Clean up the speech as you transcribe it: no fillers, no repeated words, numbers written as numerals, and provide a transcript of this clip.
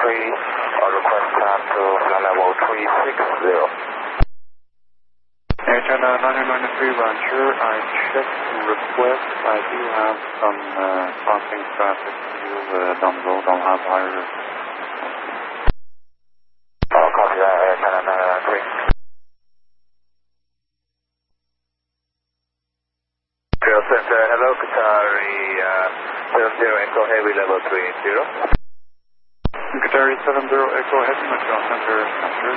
request time to level 360. Air China 993 Roger, I checked request. I do have some crossing traffic down the road. I'll have higher. Copy that, Air China 993. Trail Center, hello, Qatari 70 Echo Heavy level 380. Qatari 70 Echo Heavy, Trail Center.